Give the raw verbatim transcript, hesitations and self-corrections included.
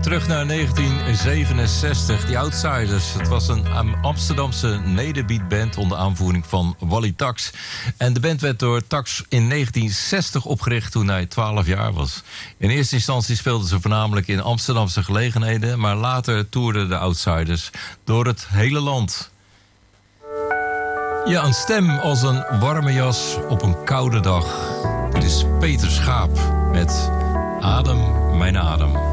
terug naar negentien zevenenzestig. Die Outsiders. Het was een Amsterdamse nederbeatband onder aanvoering van Wally Tax. En de band werd door Tax in negentien zestig opgericht toen hij twaalf jaar was. In eerste instantie speelden ze voornamelijk in Amsterdamse gelegenheden, maar later toerden de Outsiders door het hele land. Ja, een stem als een warme jas op een koude dag. Dit is Peter Schaap met Adem, mijn adem.